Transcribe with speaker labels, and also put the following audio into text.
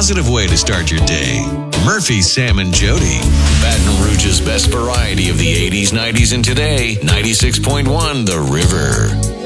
Speaker 1: positive way to start your day. Murphy, Sam, and Jody. Baton Rouge's best variety of the 80s, 90s, and today. 96.1 The River.